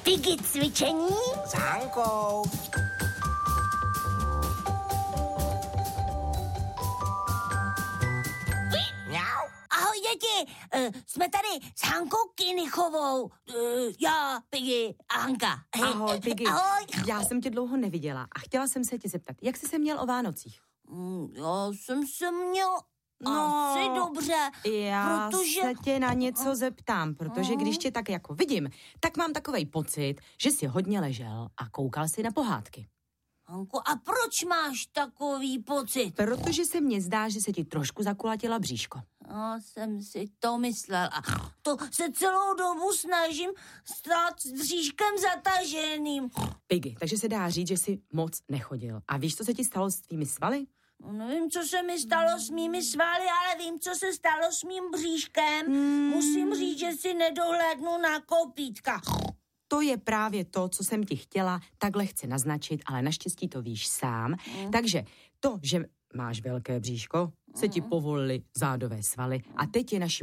Piggy cvičení s Hankou. Mňau. Ahoj, děti, jsme tady s Hankou Kinichovou, já, Piggy a Hanka. Ahoj, Piggy. Ahoj. Já jsem tě dlouho neviděla a chtěla jsem se tě zeptat, jak jsi se měl o Vánocích? Já jsem se měl asi dobře, Já protože... se tě na něco zeptám, protože když tě tak jako vidím, tak mám takovej pocit, že jsi hodně ležel a koukal si na pohádky. Hanko, a proč máš takový pocit? Protože se mně zdá, že se ti trošku zakulatila bříško. Já jsem si to myslel a to se celou dobu snažím stát s bříškem zataženým. Piggy, takže se dá říct, že jsi moc nechodil. A víš, co se ti stalo s tvými svaly? No, nevím, co se mi stalo s mými svaly, ale vím, co se stalo s mým bříškem. Musím říct, že si nedohlédnu na kopítka. To je právě to, co jsem ti chtěla takhle chci naznačit, ale naštěstí to víš sám. Takže to, že máš velké bříško, se ti povolily zádové svaly a teď je naší